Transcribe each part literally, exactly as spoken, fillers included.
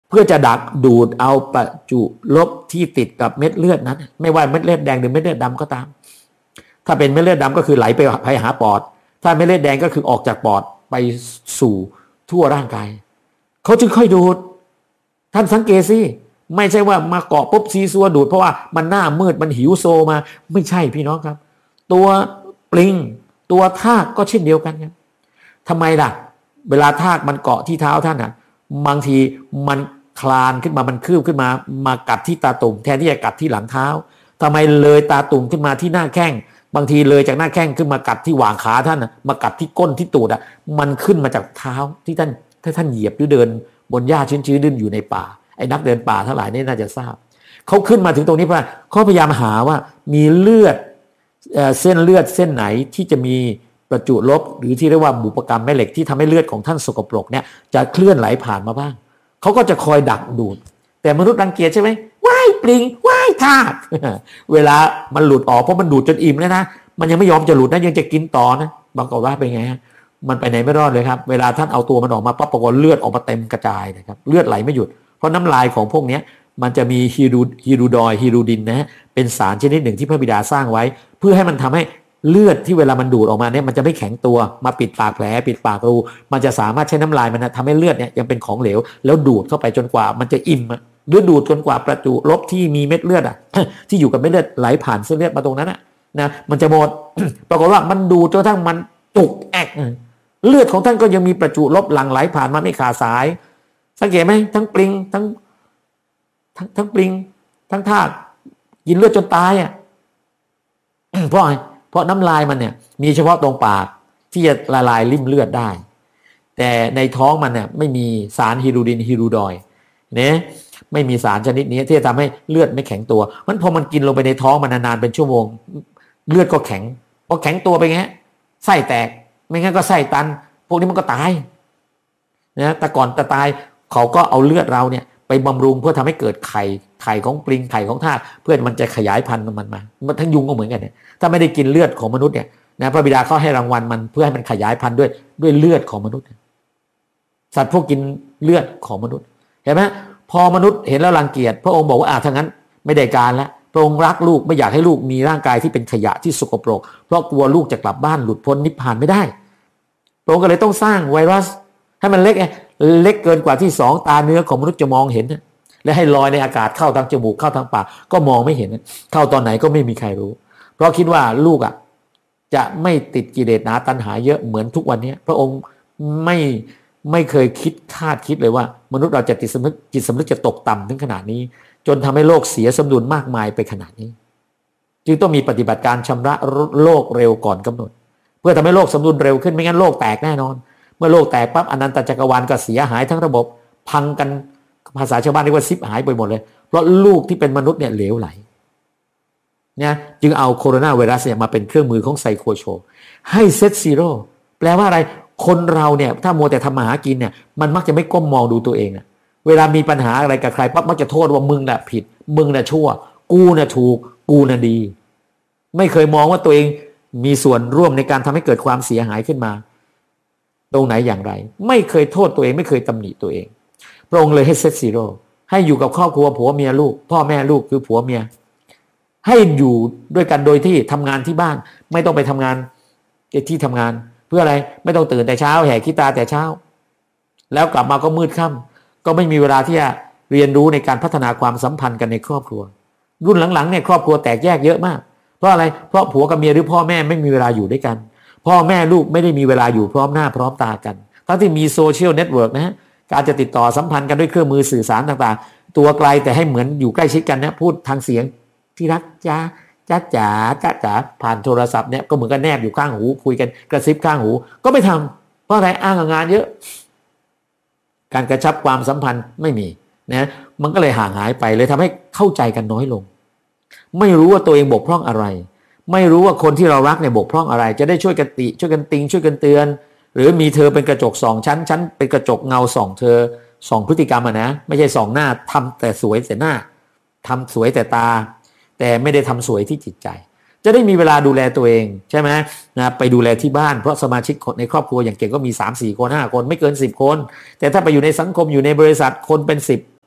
เพื่อจะดักดูดเอาประจุลบที่ติดกับเม็ดเลือดนั้นไม่ว่าเม็ดเลือดแดงหรือเม็ดเลือดดำก็ตามถ้าเป็นเม็ดเลือดดำก็คือไหลไปไปหาปอดถ้าเม็ดเลือดแดงก็คือออกจากปอดไปสู่ทั่วร่างกายเขาจึงค่อยดูดท่านสังเกตสิไม่ใช่ว่ามาเกาะปุ๊บซีซัวดูดเพราะว่ามันหน้ามืดมันหิวโซมาไม่ใช่พี่น้องครับตัวปลิงตัวทากก็เช่นเดียวกันครับทำไมล่ะเวลาทากมันเกาะที่เท้าท่านอ่ะบางทีมันคลานขึ้นมามันคืบขึ้นมามากัดที่ตาตุ่มแทนที่จะกัดที่หลังเท้าทำไมเลยตาตุ่มขึ้นมาที่หน้าแข้งบางทีเลยจากหน้าแข้งขึ้นมากัดที่หว่างขาท่านนะมากัดที่ก้นที่ตูดอ่ะมันขึ้นมาจากเท้าที่ท่านถ้าท่านเหยียบหรือเดินบนหญ้าชื้นๆดิ้นอยู่ในป่าไอ้นักเดินป่าทั้งหลายนี่น่าจะทราบเขาขึ้นมาถึงตรงนี้เพราะเขาพยายามหาว่ามีเลือดเอ่อเส้นเลือดเส้นไหนที่จะมีประจุลบหรือที่เรียกว่าบุปกรรมแม่เหล็กที่ทำให้เลือดของท่านสกปรกเนี่ยจะเคลื่อนไหลผ่านมาบ้างเขาก็จะคอยดักดูดแต่มนุษย์รังเกียจใช่ไหมว่ายปลิงว่ายทากเวลามันหลุดออกเพราะมันดูดจนอิ่มแล้วนะมันยังไม่ยอมจะหลุดนะยังจะกินต่อนะบางคนว่าเป็นไงฮะมันไปไหนไม่รอดเลยครับเวลาท่านเอาตัวมันออกมาปั๊บปรากฏเลือดออกมาเต็มกระจายนะครับเลือดไหลไม่หยุดเพราะน้ำลายของพวกนี้มันจะมีฮีรูฮีรูดอยฮีรูดินนะฮะเป็นสารชนิดหนึ่งที่พระบิดาสร้างไว้เพื่อให้มันทำให้เลือดที่เวลามันดูดออกมาเนี่ยมันจะไม่แข็งตัวมาปิดปากแผลปิดปากรูมันจะสามารถใช้น้ำลายมันนะทำให้เลือดเนี่ยยังเป็นของเหลวแล้วดูดเข้าไปจนกว่ามันจะอิ่มหรือดูดจนกว่าประจุลบที่มีเม็ดเลือดอ่ะ ที่อยู่กับเม็ดเลือดไหลผ่านเส้นเลือดมาตรงนั้นอ่ะนะมันจะหมด ปรากฏว่ามันดูดจนกระทั่งมันจุกแอกเลือดของท่านก็ยังมีประจุลบหลั่งไหลผ่านมาไม่ขาดสายสังเกตไหมทั้งปลิงทั้งทั้งทั้งปลิงทั้งทากกินเลือดจนตายอ่ะ เพราะอะไรเพราะน้ำลายมันเนี่ยมีเฉพาะตรงปากที่จะละลายริ่มเลือดได้แต่ในท้องมันเนี่ยไม่มีสารฮีรูดินฮีรูดอยเนี่ยไม่มีสารชนิดนี้ที่จะทำให้เลือดไม่แข็งตัวมันพอมันกินลงไปในท้องมันนานๆเป็นชั่วโมงเลือดก็แข็งพอแข็งตัวไปไงไส้แตกไม่งั้นก็ไส้ตันพวกนี้มันก็ตายนะแต่ก่อนจะตายเขาก็เอาเลือดเราเนี่ยไปบำรุงเพื่อทำให้เกิดไข่ไข่ของปลิงไข่ของทากเพื่อมันจะขยายพันธุ์มันมามันทั้งยุงก็เหมือนกันเนี่ยถ้าไม่ได้กินเลือดของมนุษย์เนี่ยนะพระบิดาเขาให้รางวัลมันเพื่อให้มันขยายพันธุ์ด้วยด้วยเลือดของมนุษย์สัตว์พวกกินเลือดของมนุษย์เห็นไหมพอมนุษย์เห็นแล้วรังเกียจพระองค์บอกว่าอ่าถ้างั้นไม่ได้การแล้วพระองค์รักลูกไม่อยากให้ลูกมีร่างกายที่เป็นขยะที่สกปรกเพราะกลัวลูกจะกลับบ้านหลุดพ้นนิพพานไม่ได้พระองค์ก็เลยต้องสร้างไวรัสให้มันเล็กไงเล็กเกินกว่าที่สองตาเนื้อของมนุษย์จะมองเห็นและให้ลอยในอากาศเข้าทางจมูกเข้าทางปากก็มองไม่เห็นเข้าตอนไหนก็ไม่มีใครรู้เพราะคิดว่าลูกอ่ะจะไม่ติดกิเลสหนาตัณหาเยอะเหมือนทุกวันนี้พระองค์ไม่ไม่เคยคิดคาดคิดเลยว่ามนุษย์เราจะติดสำนึกจิตสำนึกจะตกต่ำถึงขนาดนี้จนทำให้โลกเสียสมดุลมากมายไปขนาดนี้จึงต้องมีปฏิบัติการชำระโลกเร็วก่อนกำหนดเพื่อทำให้โลกสมดุลเร็วขึ้นไม่งั้นโลกแตกแน่นอนเมื่อโลกแตกปั๊บอนันตจักรวาลก็เสียหายทั้งระบบพังกันภาษาชาวบ้านเรียกว่าซิบหายไปหมดเลยเพราะลูกที่เป็นมนุษย์เนี่ยเหลวไหลเนี่ยจึงเอาโคโรนาไวรัสเนี่ยมาเป็นเครื่องมือของไซโคโชให้เซตซีโร่แปลว่าอะไรคนเราเนี่ยถ้ามัวแต่ทำมาหากินเนี่ยมันมักจะไม่ก้มมองดูตัวเองอะเวลามีปัญหาอะไรกับใครปั๊บมักจะโทษว่ามึงน่ะผิดมึงน่ะชั่วกูน่ะถูกกูน่ะดีไม่เคยมองว่าตัวเองมีส่วนร่วมในการทำให้เกิดความเสียหายขึ้นมาตรงไหนอย่างไรไม่เคยโทษตัวเองไม่เคยตำหนิตัวเองพระองค์เลยให้เซตซีโร่ให้อยู่กับครอบครัวผัวเมียลูกพ่อแม่ลูกคือผัวเมียให้อยู่ด้วยกันโดยที่ทำงานที่บ้านไม่ต้องไปทำงานที่ทำงานเพื่ออะไรไม่ต้องตื่นแต่เช้าแห่ขี้ตาแต่เช้าแล้วกลับมาก็มืดค่ำก็ไม่มีเวลาที่จะเรียนรู้ในการพัฒนาความสัมพันธ์กันในครอบครัวรุ่นหลังๆเนี่ยครอบครัวแตกแยกเยอะมากเพราะอะไรเพราะผัวกับเมียหรือพ่อแม่ไม่มีเวลาอยู่ด้วยกันพ่อแม่ลูกไม่ได้มีเวลาอยู่พร้อมหน้าพร้อมตากันทั้งที่มีโซเชียลเน็ตเวิร์กนะฮะการจะติดต่อสัมพันธ์กันด้วยเครื่องมือสื่อสารต่างๆตัวไกลแต่ให้เหมือนอยู่ใกล้ชิดกันนะพูดทางเสียงที่รักจ้าจ้าจ๋าจ้าจ๋าผ่านโทรศัพท์เนี่ยก็เหมือนกันแนบอยู่ข้างหูคุยกันกระซิบข้างหูก็ไม่ทำเพราะอะไรอ้างงานเยอะการกระชับความสัมพันธ์ไม่มีนะมันก็เลยห่างหายไปเลยทำให้เข้าใจกันน้อยลงไม่รู้ว่าตัวเองบกพร่องอะไรไม่รู้ว่าคนที่เรารักเนี่ยบกพร่องอะไรจะได้ช่วยกันติช่วยกันติงช่วยกันเตือนหรือมีเธอเป็นกระจกสองชั้นชั้นเป็นกระจกเงาส่องเธอส่องพฤติกรรมอะนะไม่ใช่ส่องหน้าทำแต่สวยแต่หน้าทำสวยแต่ตาแต่ไม่ได้ทำสวยที่จิตใจจะได้มีเวลาดูแลตัวเองใช่ไหมนะไปดูแลที่บ้านเพราะสมาชิกในครอบครัวอย่างเก่งก็มี สามสี่ คนห้าคนไม่เกินสิบคนแต่ถ้าไปอยู่ในสังคมอยู่ในบริษัทคนเป็นสิบ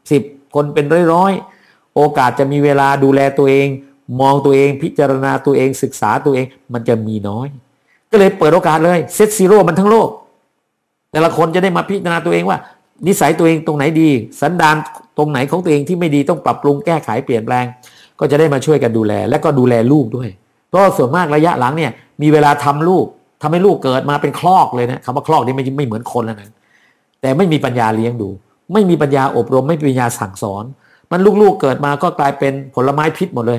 สิบคนเป็นร้อยๆโอกาสจะมีเวลาดูแลตัวเองมองตัวเองพิจารณาตัวเองศึกษาตัวเองมันจะมีน้อยก็เลยเปิดโอกาสเลยเซตซีโร่มันทั้งโลกแต่ละคนจะได้มาพิจารณาตัวเองว่านิสัยตัวเองตรงไหนดีสันดานตรงไหนของตัวเองที่ไม่ดีต้องปรับปรุงแก้ไขเปลี่ยนแปลงก็จะได้มาช่วยกันดูแลและก็ดูแลลูกด้วยเพราะส่วนมากระยะหลังเนี่ยมีเวลาทำลูกทำให้ลูกเกิดมาเป็นคลอกเลยนะคำว่าคลอกนี่ไม่ไม่เหมือนคนแล้วนะแต่ไม่มีปัญญาเลี้ยงดูไม่มีปัญญาอบรมไม่มีปัญญาสั่งสอนมันลูกๆเกิดมาก็กลายเป็นผลไม้พิษหมดเลย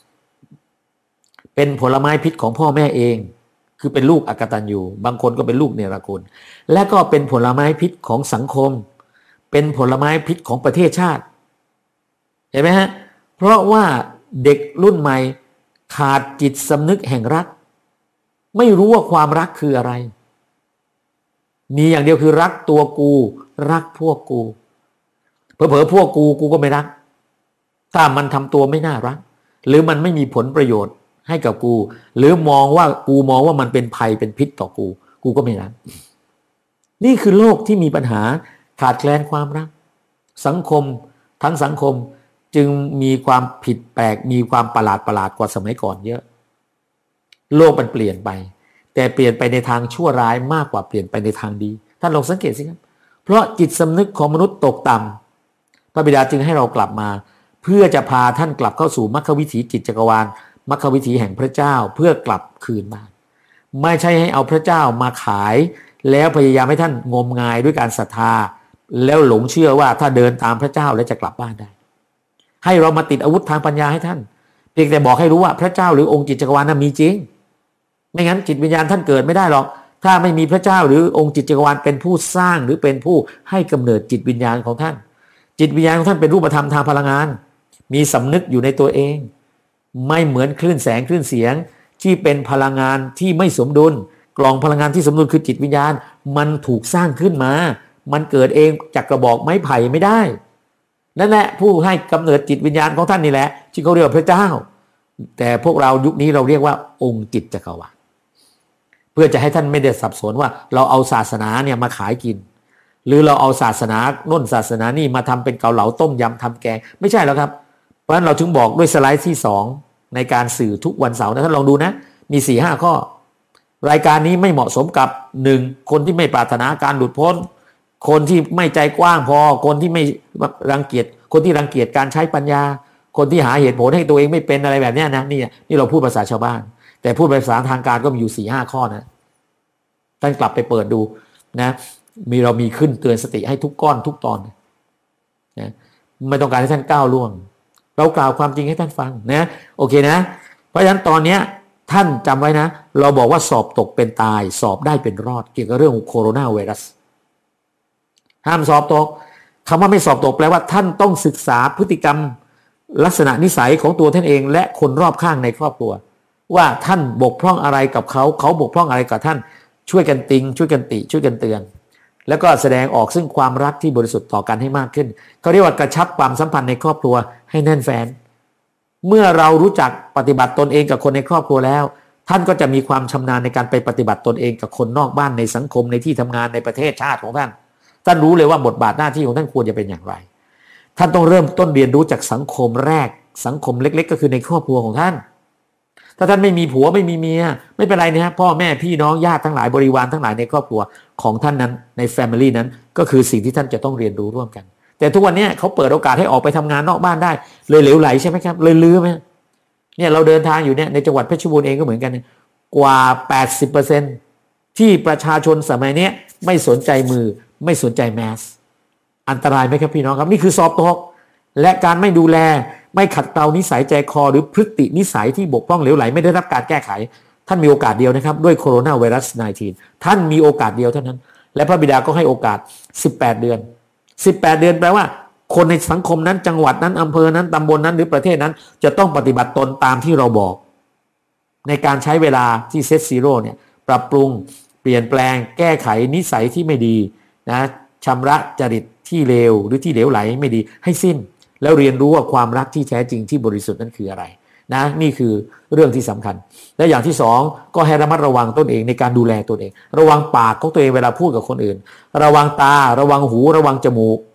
เป็นผลไม้พิษของพ่อแม่เองคือเป็นลูกอกตัญญูบางคนก็เป็นลูกเนรคุณและก็เป็นผลไม้พิษของสังคมเป็นผลไม้พิษของประเทศชาติเห็นไหมฮะเพราะว่าเด็กรุ่นใหม่ขาดจิตสำนึกแห่งรักไม่รู้ว่าความรักคืออะไรมีอย่างเดียวคือรักตัวกูรักพวกกูเผลอๆพวกกูกูก็ไม่รักถ้ามันทำตัวไม่น่ารักหรือมันไม่มีผลประโยชน์ให้กับกูหรือมองว่ากูมองว่ามันเป็นภัยเป็นพิษต่อกูกูก็ไม่รักนี่คือโลกที่มีปัญหาขาดแคลนความรักสังคมทั้งสังคมจึงมีความผิดแปลกมีความประหลาดประหลาดกว่าสมัยก่อนเยอะโลกมันเปลี่ยนไปแต่เปลี่ยนไปในทางชั่วร้ายมากกว่าเปลี่ยนไปในทางดีท่านลองสังเกตสิครับเพราะจิตสำนึกของมนุษย์ตกต่ำพระบิดาจึงให้เรากลับมาเพื่อจะพาท่านกลับเข้าสู่มรรควิถีจิตจักรวาลมรรควิถีแห่งพระเจ้าเพื่อกลับคืนมาไม่ใช่ให้เอาพระเจ้ามาขายแล้วพยายามให้ท่านงมงายด้วยการศรัทธาแล้วหลงเชื่อว่าถ้าเดินตามพระเจ้าแล้วจะกลับบ้านได้ให้เรามาติดอาวุธทางปัญญาให้ท่านเพียงแต่บอกให้รู้ว่าพระเจ้าหรือองค์จิตจักรวาลนั้นมีจริงไม่งั้นจิตวิญญาณท่านเกิดไม่ได้หรอกถ้าไม่มีพระเจ้าหรือองค์จิตจักรวาลเป็นผู้สร้างหรือเป็นผู้ให้กำเนิดจิตวิญญาณของท่านจิตวิญญาณของท่านเป็นรูปธรรมทางพลังงานมีสำนึกอยู่ในตัวเองไม่เหมือนคลื่นแสงคลื่นเสียงที่เป็นพลังงานที่ไม่สมดุลกล่องพลังงานที่สมดุลคือจิตวิญญาณมันถูกสร้างขึ้นมามันเกิดเองจากกระบอกไม้ไผ่ไม่ได้นั่นแหละผู้ให้กำเนิดจิตวิญญาณของท่านนี่แหละที่เขาเรียกว่าพระเจ้าแต่พวกเรายุคนี้เราเรียกว่าองค์จิตจักรวาลเพื่อจะให้ท่านไม่ได้สับสนว่าเราเอาศาสนาเนี่ยมาขายกินหรือเราเอาศาสนาโน่นศาสนานี่มาทำเป็นเกาเหลาต้มยำทำแกงไม่ใช่แล้วครับเพราะฉะนั้นเราถึงบอกด้วยสไลด์ที่สองในการสื่อทุกวันเสาร์นะท่านลองดูนะมี สี่ห้า ข้อรายการนี้ไม่เหมาะสมกับหนึ่งคนที่ไม่ปรารถนาการหลุดพ้นคนที่ไม่ใจกว้างพอคนที่ไม่รังเกียจคนที่รังเกียจการใช้ปัญญาคนที่หาเหตุผลให้ตัวเองไม่เป็นอะไรแบบนี้นะนี่นี่เราพูดภาษาชาวบ้านแต่พูดภาษาทางการก็มีอยู่ สี่ห้า ข้อนะท่านกลับไปเปิดดูนะมีเรามีขึ้นเตือนสติให้ทุกก้อนทุกตอนนะไม่ต้องการให้ท่านก้าวล่วงเรากล่าวความจริงให้ท่านฟังนะโอเคนะเพราะฉะนั้นตอนนี้ท่านจำไว้นะเราบอกว่าสอบตกเป็นตายสอบได้เป็นรอดเกี่ยวกับเรื่องโคโรนาไวรัสห้ามสอบตกคำว่าไม่สอบตกแปลว่าท่านต้องศึกษาพฤติกรรมลักษณะนิสัยของตัวท่านเองและคนรอบข้างในครอบครัวว่าท่านบกพร่องอะไรกับเขาเขาบกพร่องอะไรกับท่านช่วยกันติงช่วยกันติช่วยกันเตือนแล้วก็แสดงออกซึ่งความรักที่บริสุทธิ์ต่อกันให้มากขึ้นเขาเรียกว่ากระชับความสัมพันธ์ในครอบครัวให้แน่นแฟ้นเมื่อเรารู้จักปฏิบัติตนเองกับคนในครอบครัวแล้วท่านก็จะมีความชำนาญในการไปปฏิบัติตนเองกับคนนอกบ้านในสังคมในที่ทำงานในประเทศชาติของท่านท่านรู้เลยว่าบทบาทหน้าที่ของท่านควรจะเป็นอย่างไรท่านต้องเริ่มต้นเรียนรู้จากสังคมแรกสังคมเล็กๆก็คือในครอบครัวของท่านถ้าท่านไม่มีผัวไม่มีเมียไม่เป็นไรนะฮะพ่อแม่พี่น้องญาติทั้งหลายบริวารทั้งหลายในครอบครัวของท่านนั้นในแฟมิลี่นั้นก็คือสิ่งที่ท่านจะต้องเรียนรู้ร่วมกันแต่ทุกวันนี้เขาเปิดโอกาสให้ออกไปทำงานนอกบ้านได้เลยเหลวไหลใช่ไหมครับเลยลืมไหมเนี่ยเราเดินทางอยู่เนี่ยในจังหวัดเพชรบูรณ์เองก็เหมือนกันกว่า แปดสิบเปอร์เซ็นต์ ที่ประชาชนสมัยนี้ไม่สนใจมือไม่สนใจแมสอันตรายไหมครับพี่น้องครับนี่คือสอบตกและการไม่ดูแลไม่ขัดเกลานิสัยใจคอหรือพฤตินิสัยที่บกพร่องเหลวไหลไม่ได้รับการแก้ไขท่านมีโอกาสเดียวนะครับด้วยโคโรนาไวรัส สิบเก้า ท่านมีโอกาสเดียวเท่านั้นและพระบิดาก็ให้โอกาสสิบแปดเดือนสิบแปดเดือนแปลว่าคนในสังคมนั้นจังหวัดนั้นอำเภอนั้นตำบลนั้นหรือประเทศนั้นจะต้องปฏิบัติตนตามที่เราบอกในการใช้เวลาที่เซตซีโร่เนี่ยปรับปรุงเปลี่ยนแปลงแก้ไขนิสัยที่ไม่ดีนะชำระจริตที่เลวหรือที่เหลวไหลไม่ดีให้สิ้นแล้วเรียนรู้ว่าความรักที่แท้จริงที่บริสุทธิ์นั้นคืออะไรนะนี่คือเรื่องที่สำคัญและอย่างที่สองก็ให้ระมัดระวังตนเองในการดูแลตนเองระวังปากของตัวเองเวลาพูดกับคนอื่นระวังตาระวังหูระวังจมูก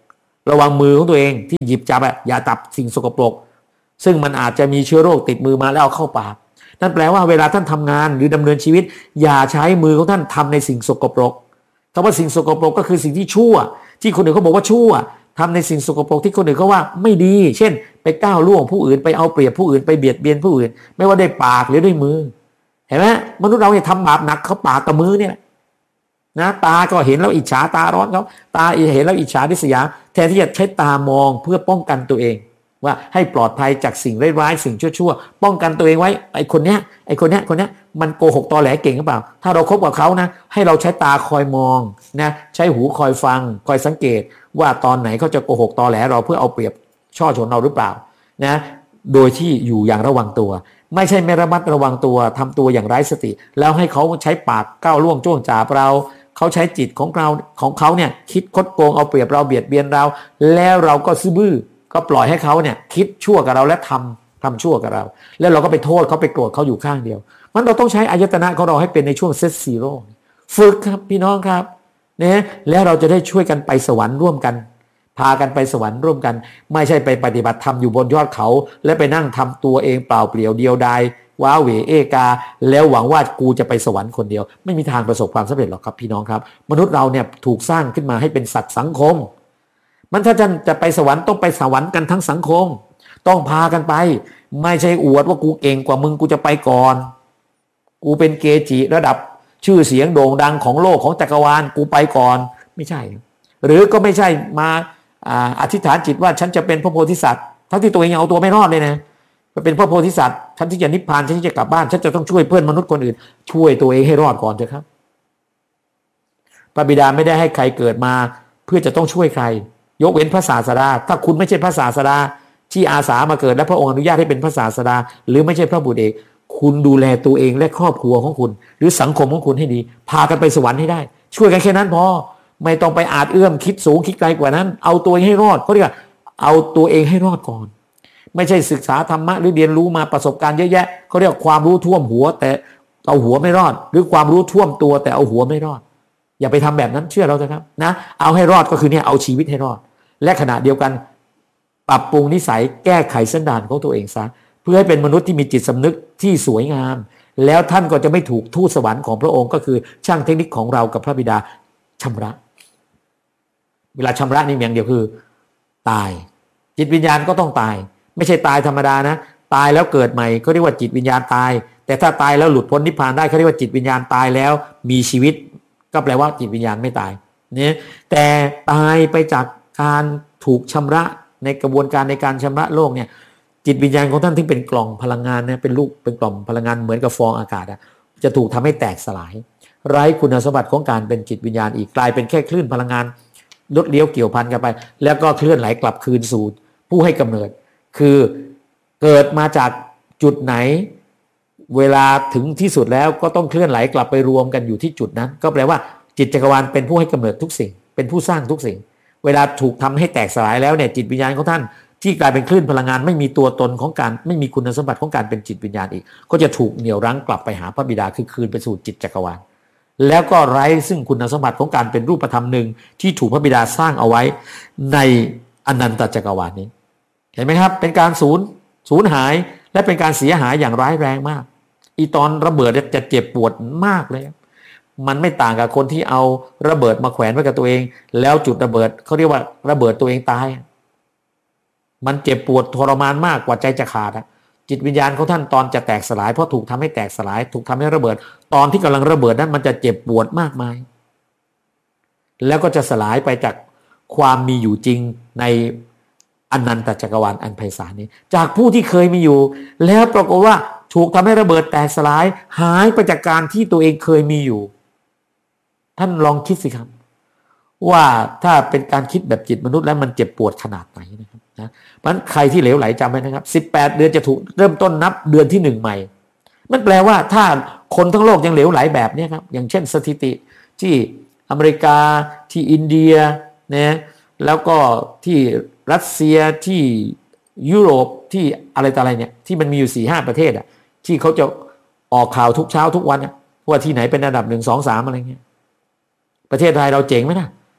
ระวังมือของตัวเองที่หยิบจับอะอย่าจับสิ่งสกปรกซึ่งมันอาจจะมีเชื้อโรคติดมือมาแล้วเอาเข้าปากนั่นแปลว่าเวลาท่านทำงานหรือดำเนินชีวิตอย่าใช้มือของท่านทำในสิ่งสกปรกคำว่าสิ่งสกปรกก็คือสิ่งที่ชั่วที่คนอื่นเขาบอกว่าชั่วทำในสิ่งสกปรกที่คนอื่นเขาว่าไม่ดีเช่นไปก้าวล่วงผู้อื่นไปเอาเปรียบผู้อื่นไปเบียดเบียนผู้อื่นไม่ว่าด้วยปากหรือด้วยมือเห็นไหมมนุษย์เราเนี่ยทำบาปหนักเขาปากกับมือเนี่ยนะตาก็เห็นแล้วอิจฉาตาร้อนเขาตาเห็นแล้วอิจฉาริษยาแทนที่จะใช้ตามองเพื่อป้องกันตัวเองว่าให้ปลอดภัยจากสิ่งร้ายๆสิ่งชั่วๆป้องกันตัวเองไว้ไอ้คนเนี้ยไอ้คนเนี้ยคนเนี้ยมันโกหกตอแหลเก่งหรือเปล่าถ้าเราคบกับเขานะให้เราใช้ตาคอยมองนะใช้หูคอยฟังคอยสังเกตว่าตอนไหนเขาจะโกหกตอแหลเราเพื่อเอาเปรียบช่อฉนเราหรือเปล่านะโดยที่อยู่อย่างระวังตัวไม่ใช่ไม่ระมัดระวังตัวทำตัวอย่างไร้สติแล้วให้เขาใช้ปากก้าวล่วงจ้วงจ่าเราเขาใช้จิตของเราของเขาเนี่ยคิดคดโกงเอาเปรียบเราเบียดเบียนเราแล้วเราก็ซื่อบื้อก็ปล่อยให้เขาเนี่ยคิดชั่วกับเราและทำทำชั่วกับเราแล้วเราก็ไปโทษเขาไปโกรธเขาอยู่ข้างเดียวมันเราต้องใช้อายตนะของเราให้เป็นในช่วงเซตซีโร่ฝึกครับพี่น้องครับเนี่ยแล้วเราจะได้ช่วยกันไปสวรรค์ร่วมกันพากันไปสวรรค์ร่วมกันไม่ใช่ไปปฏิบัติธรรมอยู่บนยอดเขาและไปนั่งทำตัวเองเปล่าเปลี่ยวเดียวดายว้าเหวเอกาแล้วหวังว่ากูจะไปสวรรค์คนเดียวไม่มีทางประสบความสำเร็จหรอกครับพี่น้องครับมนุษย์เราเนี่ยถูกสร้างขึ้นมาให้เป็นสัตว์สังคมมันถ้าจะจะไปสวรรค์ต้องไปสวรรค์กันทั้งสังคมต้องพากันไปไม่ใช่อวดว่ากูเก่งกว่ามึงกูจะไปก่อนกูเป็นเกจิระดับชื่อเสียงโด่งดังของโลกของจักรวาลกูไปก่อนไม่ใช่หรือก็ไม่ใช่มาอธิษฐานจิตว่าฉันจะเป็นพระโพธิสัตว์ทั้งที่ตัวเองยังเอาตัวไม่รอดเลยนะเป็นพระโพธิสัตว์ฉันที่จะนิพพานฉันที่จะกลับบ้านฉันจะต้องช่วยเพื่อนมนุษย์คนอื่นช่วยตัวเองให้รอดก่อนเถอะครับพระบิดาไม่ได้ให้ใครเกิดมาเพื่อจะต้องช่วยใครยกเว้นพระศาสดาถ้าคุณไม่ใช่พระศาสดาที่อาสามาเกิดและพระองค์อนุญาตให้เป็นพระศาสดาหรือไม่ใช่พระบุตรเอกคุณดูแลตัวเองและครอบครัวของคุณหรือสังคมของคุณให้ดีพากันไปสวรรค์ให้ได้ช่วยกันแค่นั้นพอไม่ต้องไปอาจเอื้อมคิดสูงคิดไกลกว่านั้นเอาตัวเองให้รอดเขาเรียกว่าเอาตัวเองให้รอดก่อนไม่ใช่ศึกษาธรรมะหรือเรียนรู้มาประสบการณ์เยอะแยะเขาเรียกความรู้ท่วมหัวแต่เอาหัวไม่รอดหรือความรู้ท่วมตัวแต่เอาหัวไม่รอดอย่าไปทำแบบนั้นเชื่อเราเถอะครับนะเอาให้รอดก็คือเนี่ยเอาชีวิตให้รอดและขณะเดียวกันปรับปรุงนิสัยแก้ไขสันดานของตัวเองซะเพื่อให้เป็นมนุษย์ที่มีจิตสำนึกที่สวยงามแล้วท่านก็จะไม่ถูกทูตสวรรค์ของพระองค์ก็คือช่างเทคนิคของเรากับพระบิดาชำระเวลาชำระนี่อย่างเดียวคือตายจิตวิญญาณก็ต้องตายไม่ใช่ตายธรรมดานะตายแล้วเกิดใหม่เขาเรียกว่าจิตวิญญาณตายแต่ถ้าตายแล้วหลุดพ้นนิพพานได้เขาเรียกว่าจิตวิญญาณตายแล้วมีชีวิตก็แปลว่าจิตวิญญาณไม่ตายเนี่ยแต่ตายไปจากการถูกชำระในกระบวนการในการชำระโลกเนี่ยจิตวิญญาณของท่านที่เป็นกล่องพลังงานเนี่ยเป็นลูกเป็นกล่องพลังงานเหมือนกับฟองอากาศอะจะถูกทำให้แตกสลายไร้คุณสมบัติของการเป็นจิตวิญญาณอีกกลายเป็นแค่คลื่นพลังงานลดเลี้ยวเกี่ยวพันกันไปแล้วก็เคลื่อนไหลกลับคืนสู่ผู้ให้กำเนิดคือเกิดมาจากจุดไหนเวลาถึงที่สุดแล้วก็ต้องเคลื่อนไหลกลับไปรวมกันอยู่ที่จุดนั้นก็แปลว่าจิตจักรวาลเป็นผู้ให้กำเนิดทุกสิ่งเป็นผู้สร้างทุกสิ่งเวลาถูกทำให้แตกสลายแล้วเนี่ยจิตวิญญาณของท่านที่กลายเป็นคลื่นพลังงานไม่มีตัวตนของการไม่มีคุณสมบัติของการเป็นจิตวิญญาณอีกก็จะถูกเหนี่ยวรั้งกลับไปหาพระบิดาคือคืนไปสู่จิตจักรวาลแล้วก็ไร้ซึ่งคุณสมบัติของการเป็นรูปธรรมหนึ่งที่ถูกพระบิดาสร้างเอาไว้ในอนันตจักรวาลนี้เห็นไหมครับเป็นการสูญสูญหายและเป็นการเสียหายอย่างร้ายแรงมากอีตอนระเบิดจะเจ็บปวดมากเลยมันไม่ต่างกับคนที่เอาระเบิดมาแขวนไว้กับตัวเองแล้วจุดระเบิดเขาเรียกว่าระเบิดตัวเองตายมันเจ็บปวดทรมานมากกว่าใจจะขาดอะจิตวิญญาณของท่านตอนจะแตกสลายเพราะถูกทำให้แตกสลายถูกทำให้ระเบิดตอนที่กำลังระเบิดนั้นมันจะเจ็บปวดมากมายแล้วก็จะสลายไปจากความมีอยู่จริงในอนันตจักรวาลอันไพศาลนี้จากผู้ที่เคยมีอยู่แล้วปรากฏว่าถูกทำให้ระเบิดแตกสลายหายไปจากการที่ตัวเองเคยมีอยู่ท่านลองคิดสิครับว่าถ้าเป็นการคิดแบบจิตมนุษย์แล้วมันเจ็บปวดขนาดไหนนะครับนะเพราะฉะนั้นใครที่เหลวไหลจำไว้นะครับสิบแปดเดือนจะถูกเริ่มต้นนับเดือนที่หนึ่งใหม่มันแปลว่าถ้าคนทั้งโลกยังเหลวไหลแบบนี้ครับอย่างเช่นสถิติที่อเมริกาที่อินเดียนะแล้วก็ที่รัสเซียที่ยุโรปที่อะไรต่ออะไรเนี่ยที่มันมีอยู่สี่ห้าประเทศอ่ะที่เขาจะออกข่าวทุกเช้าทุกวันว่าที่ไหนเป็นอันดับหนึ่งสองสามอะไรเงี้ยประเทศไทยเราเจ๋งไหมนะ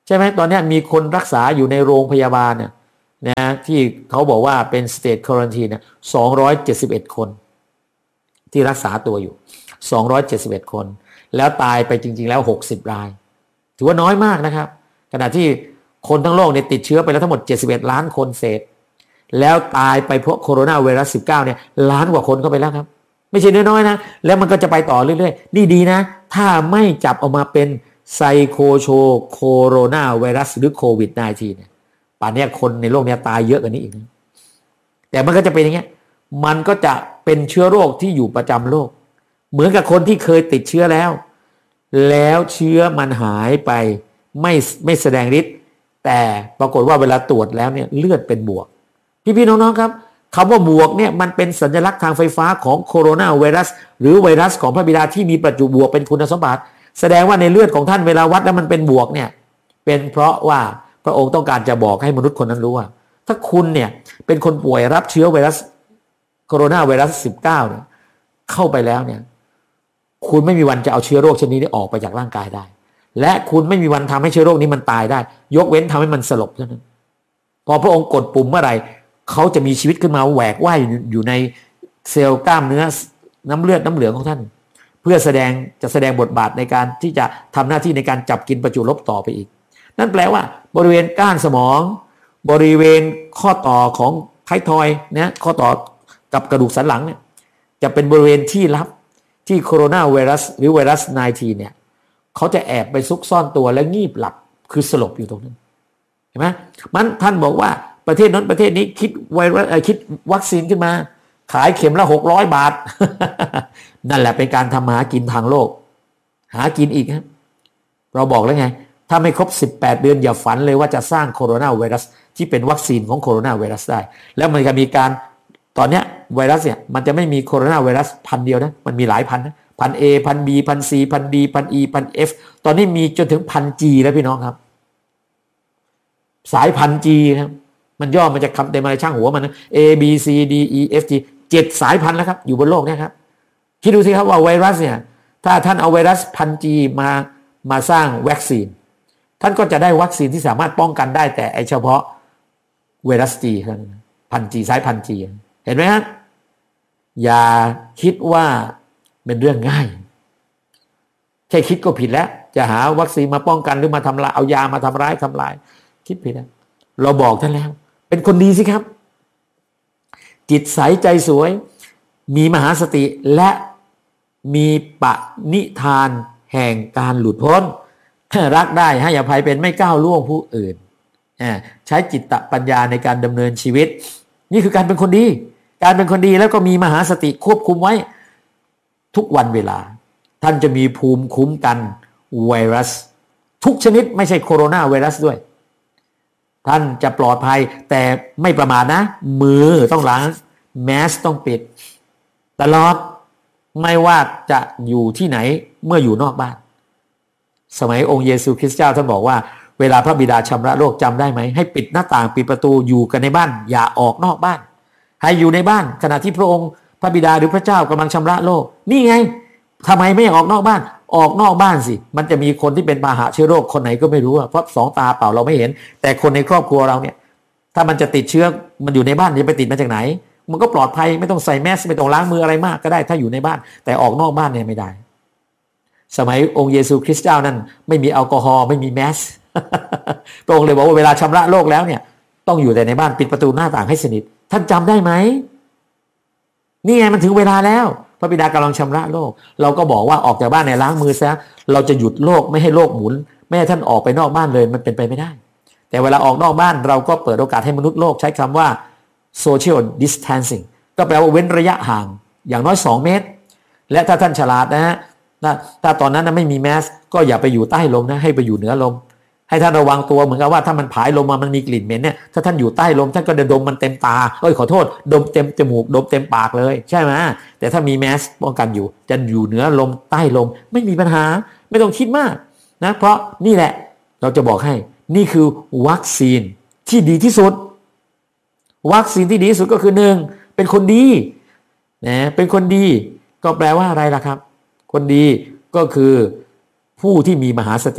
ใช่ไหมตอนนี้มีคนรักษาอยู่ในโรงพยาบาลเนี่ยนะที่เขาบอกว่าเป็น state quarantine เนี่ยสองร้อยเจ็ดสิบเอ็ดคนที่รักษาตัวอยู่สองร้อยเจ็ดสิบเอ็ดคนแล้วตายไปจริงๆแล้วหกสิบรายถือว่าน้อยมากนะครับขณะที่คนทั้งโลกเนี่ยติดเชื้อไปแล้วทั้งหมดเจ็ดสิบเอ็ดล้านคนเศษแล้วตายไปเพราะโคโรนาไวรัสสิบเก้าเนี่ยล้านกว่าคนเข้าไปแล้วครับไม่ใช่น้อยๆนะแล้วมันก็จะไปต่อเรื่อยๆนี่ดีนะถ้าไม่จับออกมาเป็นไซโคโชโคโรนาไวรัสหรือโควิด สิบเก้า เนี่ยป่านนี้คนในโลกนี้ตายเยอะกว่านี้อีกนะแต่มันก็จะเป็นอย่างเงี้ยมันก็จะเป็นเชื้อโรคที่อยู่ประจำโลกเหมือนกับคนที่เคยติดเชื้อแล้วแล้วเชื้อมันหายไปไม่ไม่แสดงฤทธิ์แต่ปรากฏว่าเวลาตรวจแล้วเนี่ยเลือดเป็นบวกพี่ๆน้องๆครับคำว่าบวกเนี่ยมันเป็นสัญลักษณ์ทางไฟฟ้าของโคโรนาไวรัสหรือไวรัสของพระบิดาที่มีประจุบวกเป็นคุณสมบัติแสดงว่าในเลือดของท่านเวลาวัดแล้วมันเป็นบวกเนี่ยเป็นเพราะว่าพระองค์ต้องการจะบอกให้มนุษย์คนนั้นรู้ว่าถ้าคุณเนี่ยเป็นคนป่วยรับเชื้อไวรัสโคโรนาไวรัสสิบเก้าเนี่ยเข้าไปแล้วเนี่ยคุณไม่มีวันจะเอาเชื้อโรคชนิดนี้ออกไปจากร่างกายได้และคุณไม่มีวันทำให้เชื้อโรคนี้มันตายได้ยกเว้นทำให้มันสลบเท่านั้นพอพระองค์กดปุ่มเมื่อไหร่เขาจะมีชีวิตขึ้นมาแหวกว่ายอยู่ในเซลล์กล้ามเนื้อน้ำเลือดน้ำเหลืองของท่านเพื่อแสดงจะแสดงบทบาทในการที่จะทำหน้าที่ในการจับกินประจุลบต่อไปอีกนั่นแปลว่าบริเวณก้านสมองบริเวณข้อต่อของท้ายทอยนะข้อต่อกับกระดูกสันหลังเนี่ยจะเป็นบริเวณที่ลับที่โคโรนาไวรัสหรือไวรัสสิบเก้าเนี่ยเขาจะแอบไปซุกซ่อนตัวและงีบหลับคือสลบอยู่ตรงนั้นเห็นไหมมันท่านบอกว่าประเทศนั้นประเทศนี้คิดไวรัสคิดวัคซีนขึ้นมาขายเข็มละหกร้อยบาท นั่นแหละเป็นการทำหากินทางโลกหากินอีกครับเราบอกแล้วไงถ้าไม่ครบสิบแปดเดือนอย่าฝันเลยว่าจะสร้างโคโรนาไวรัสที่เป็นวัคซีนของโคโรนาไวรัสได้แล้วมันจะมีการตอนเนี้ยไวรัสเนี่ยมันจะไม่มีโคโรนาไวรัสพันเดียวนะมันมีหลายพันนะพัน A พัน B พัน C พัน D พัน E พัน F ตอนนี้มีจนถึงพัน G แล้วพี่น้องครับสายพัน G ครับมันย่อมาจากคำเต็มอะไรช่างหัวมันนะ A B C D E F G เจ็ดสายพันธุ์แล้วครับอยู่บนโลกเนี่ยครับคิดดูสิครับว่าไวรัสเนี่ยถ้าท่านเอาไวรัสพัน G มามาสร้างวัคซีนท่านก็จะได้วัคซีนที่สามารถป้องกันได้แต่ไอเฉพาะไวรัส G เท่านั้นพัน G สายพัน G เห็นไหมครับอย่าคิดว่าเป็นเรื่องง่ายแค่คิดก็ผิดแล้วจะหาวัคซีนมาป้องกันหรือมาทำลายเอายามาทำร้ายทำลายคิดผิดแล้วเราบอกท่านแล้วเป็นคนดีสิครับจิตใสใจสวยมีมหาสติและมีปณิธานแห่งการหลุดพ้นรักได้ให้อภัยเป็นไม่ก้าวล่วงผู้อื่นใช้จิตตปัญญาในการดำเนินชีวิตนี่คือการเป็นคนดีการเป็นคนดีแล้วก็มีมหาสติควบคุมไว้ทุกวันเวลาท่านจะมีภูมิคุ้มกันไวรัสทุกชนิดไม่ใช่โคโรนาไวรัสด้วยท่านจะปลอดภัยแต่ไม่ประมาทนะมือต้องล้างแมสต้องปิดตลอดไม่ว่าจะอยู่ที่ไหนเมื่ออยู่นอกบ้านสมัยองค์เยซูคริสต์เจ้าท่านบอกว่าเวลาพระบิดาชำระโลกจำได้ไหมให้ปิดหน้าต่างปิดประตูอยู่กันในบ้านอย่าออกนอกบ้านให้อยู่ในบ้านขณะที่พระองค์พระบิดาหรือพระเจ้ากำลังชำระโลกนี่ไงทำไมไม่ออกนอกบ้านออกนอกบ้านสิมันจะมีคนที่เป็นพาหะเชื้อโรคคนไหนก็ไม่รู้เพราะสองตาเปล่าเราไม่เห็นแต่คนในครอบครัวเราเนี่ยถ้ามันจะติดเชื้อมันอยู่ในบ้านจะไปติดมาจากไหนมันก็ปลอดภัยไม่ต้องใส่แมสไม่ต้องล้างมืออะไรมากก็ได้ถ้าอยู่ในบ้านแต่ออกนอกบ้านเนี่ยไม่ได้สมัยองค์เยซูคริสต์เจ้านั้นไม่มีแอลกอฮอล์ไม่มีแมส พระองค์เลยบอกว่าเวลาชำระโลกแล้วเนี่ยต้องอยู่แต่ในบ้านปิดประตูหน้าต่างให้สนิทท่านจำได้ไหมนี่ไงมันถึงเวลาแล้วพระบิดากำลังชำระโลกเราก็บอกว่าออกจากบ้านในล้างมือซะเราจะหยุดโลกไม่ให้โลกหมุนไม่ให้ท่านออกไปนอกบ้านเลยมันเป็นไปไม่ได้แต่เวลาออกนอกบ้านเราก็เปิดโอกาสให้มนุษย์โลกใช้คำว่า social distancing ก็แปลว่าเว้นระยะห่างอย่างน้อยสองเมตรและถ้าท่านฉลาดนะฮะถ้าตอนนั้นไม่มีแมสก็อย่าไปอยู่ใต้ลมนะให้ไปอยู่เหนือลมให้ท่านระวังตัวเหมือนกับว่าถ้ามันผายลมมามันมีกลิ่นเหม็นเนี่ยถ้าท่านอยู่ใต้ลมท่านก็จะดมมันเต็มตาเอ้ยขอโทษดมเต็มจมูกดมเต็มปากเลยใช่ไหมแต่ถ้ามีแมสป้องกันอยู่จะอยู่เหนือลมใต้ลมไม่มีปัญหาไม่ต้องคิดมากนะเพราะนี่แหละเราจะบอกให้นี่คือวัคซีนที่ดีที่สุดวัคซีนที่ดีที่สุดก็คือหนึ่งเป็นคนดีนะเป็นคนดีก็แปลว่าอะไรล่ะครับคนดีก็คือผู้ที่มีมหาสติ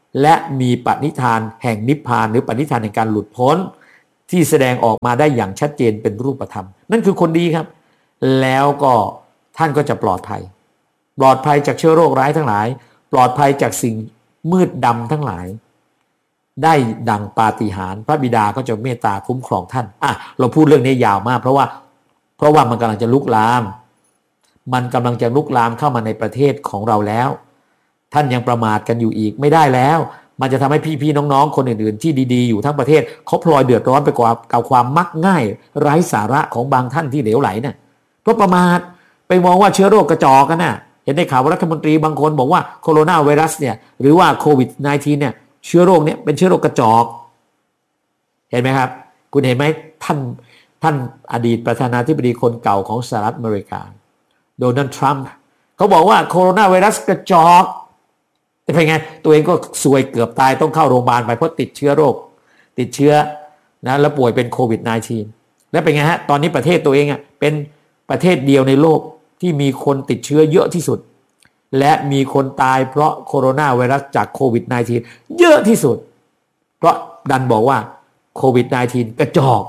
และมีปณิธานแห่งนิพพานหรือปณิธานแห่งการหลุดพ้นที่แสดงออกมาได้อย่างชัดเจนเป็นรูปธรรมนั่นคือคนดีครับแล้วก็ท่านก็จะปลอดภัยปลอดภัยจากเชื้อโรคร้ายทั้งหลายปลอดภัยจากสิ่งมืดดำทั้งหลายได้ดังปาฏิหาริย์พระบิดาก็จะเมตตาคุ้มครองท่านอ่ะเราพูดเรื่องนี้ยาวมากเพราะว่าเพราะว่ามันกำลังจะลุกลามมันกำลังจะลุกลามเข้ามาในประเทศของเราแล้วท่านยังประมาทกันอยู่อีกไม่ได้แล้วมันจะทำให้พี่ๆน้องๆคนอื่นๆที่ดีๆอยู่ทั้งประเทศเขาพลอยเดือดร้อนไปกว่ากับความมักง่ายไร้สาระของบางท่านที่เหลวไหลเนี่ยเพราะประมาทไปมองว่าเชื้อโรคกระจอกกันน่ะเห็นได้ข่าวว่ารัฐมนตรีบางคนบอกว่าโคโรนาไวรัสเนี่ยหรือว่าโควิด สิบเก้า เนี่ยเชื้อโรคเนี่ยเป็นเชื้อโรคกระจอกเห็นไหมครับคุณเห็นไหมท่านท่านอดีตประธานาธิบดีคนเก่าของสหรัฐอเมริกาโดนัลด์ทรัมป์เขาบอกว่าโคโรนาไวรัสกระจอกแต่เป็นไงตัวเองก็ซวยเกือบตายต้องเข้าโรงพยาบาลไปเพราะติดเชื้อโรคติดเชื้อนะแล้วป่วยเป็นโควิด สิบเก้า แล้วเป็นไงฮะตอนนี้ประเทศตัวเองอ่ะเป็นประเทศเดียวในโลกที่มีคนติดเชื้อเยอะที่สุดและมีคนตายเพราะโคโรนาไวรัสจากโควิด สิบเก้า เยอะที่สุดเพราะดันบอกว่าโควิด สิบเก้า กระจอก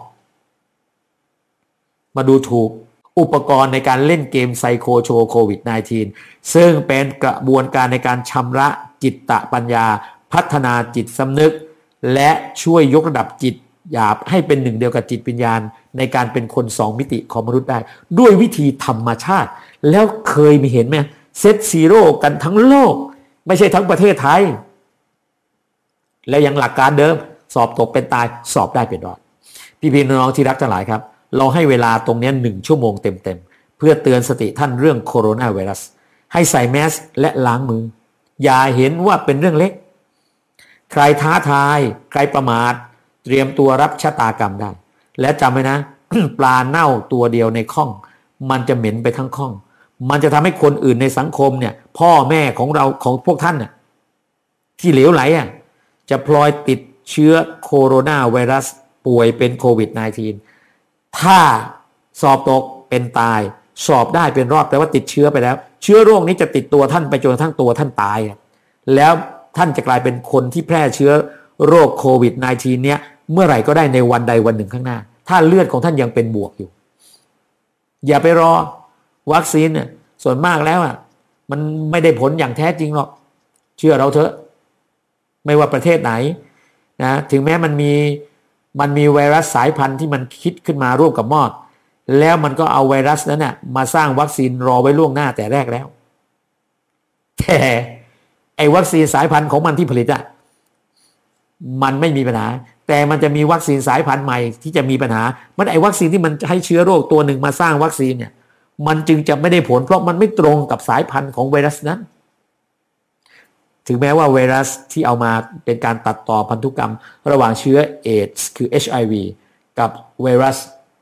มาดูถูกอุปกรณ์ในการเล่นเกมไซโคโชโควิด สิบเก้า ซึ่งเป็นกระบวนการในการชำระจิตตปัญญาพัฒนาจิตสำนึกและช่วยยกระดับจิตหยาบให้เป็นหนึ่งเดียวกับจิตวิญญาณในการเป็นคนสองมิติของมนุษย์ได้ด้วยวิธีธรรมชาติแล้วเคยมีเห็นไหมเซตซีโร่กันทั้งโลกไม่ใช่ทั้งประเทศไทยและยังหลักการเดิมสอบตกเป็นตายสอบได้เป็นรอดพี่ๆน้องๆที่รักทั้งหลายครับเราให้เวลาตรงนี้หนึ่งชั่วโมงเต็มๆเพื่อเตือนสติท่านเรื่องโคโรนาไวรัสให้ใส่แมสและล้างมืออย่าเห็นว่าเป็นเรื่องเล็กใครท้าทายใครประมาทเตรียมตัวรับชะตากรรมได้และจำไว้นะ ปลาเน่าตัวเดียวในข้องมันจะเหม็นไปทั้งข้องมันจะทำให้คนอื่นในสังคมเนี่ยพ่อแม่ของเราของพวกท่านน่ะที่เหลวไหลอ่ะจะพลอยติดเชื้อโคโรนาไวรัสป่วยเป็นโควิด สิบเก้า ถ้าสอบตกเป็นตายสอบได้เป็นรอดแปลว่าติดเชื้อไปแล้วเชื้อโรคนี้จะติดตัวท่านไปจนกระทั่งตัวท่านตายแล้วท่านจะกลายเป็นคนที่แพร่เชื้อโรคโควิด สิบเก้า เนี่ยเมื่อไหร่ก็ได้ในวันใดวันหนึ่งข้างหน้าถ้าเลือดของท่านยังเป็นบวกอยู่อย่าไปรอวัคซีนเนี่ยส่วนมากแล้วอ่ะมันไม่ได้ผลอย่างแท้จริงหรอกเชื่อเราเถอะไม่ว่าประเทศไหนนะถึงแม้มันมีมันมีไวรัสสายพันธุ์ที่มันคิดขึ้นมาร่วมกับมอดแล้วมันก็เอาไวรัสนั้นน่ะมาสร้างวัคซีนรอไว้ล่วงหน้าแต่แรกแล้วแต่ไอ้วัคซีนสายพันธุ์ของมันที่ผลิตอ่ะมันไม่มีปัญหาแต่มันจะมีวัคซีนสายพันธุ์ใหม่ที่จะมีปัญหามันไอ้วัคซีนที่มันให้เชื้อโรคตัวหนึ่งมาสร้างวัคซีนเนี่ยมันจึงจะไม่ได้ผลเพราะมันไม่ตรงกับสายพันธุ์ของไวรัสนั้นถึงแม้ว่าไวรัสที่เอามาเป็นการตัดต่อพันธุกรรมระหว่างเชื้อเอดส์คือ เอช ไอ วี กับไวรัส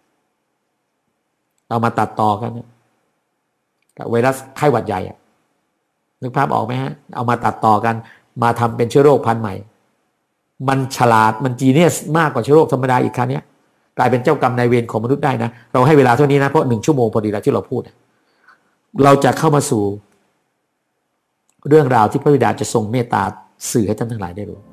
เอามาตัดต่อกันกับไวรัสไข้หวัดใหญ่นึกภาพออกไหมฮะเอามาตัดต่อกันมาทำเป็นเชื้อโรคพันธุ์ใหม่มันฉลาดมันจีเนียสมากกว่าเชื้อโรคธรรมดาอีกครั้งนี้กลายเป็นเจ้ากรรมนายเวรของมนุษย์ได้นะเราให้เวลาเท่านี้นะเพราะหนึ่งชั่วโมงพอดีแล้วที่เราพูดเราจะเข้ามาสู่เรื่องราวที่พระบิดาจะทรงเมตตาสื่อให้ท่านทั้งหลายได้รู้